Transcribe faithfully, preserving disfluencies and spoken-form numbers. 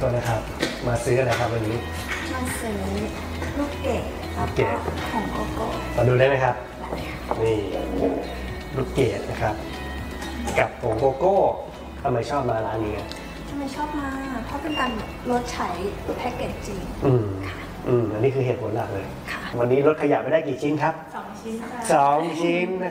ตัวนะครับมาซื้ออะไรครับวันนี้มาซื้อลูกเกดแล้วก็ของโกโก้มาดูได้ไหมครับนี่ลูกเกดนะครับกับผงโกโก้ทำไมชอบมาร้านนี้ทำไมชอบมาเพราะเป็นการลดใช้แพ็กเกจจริงอืมอืมอันนี้คือเหตุผลหลักเลยวันนี้ลดขยะไปได้กี่ชิ้นครับสองชิ้นค่ะสองชิ้น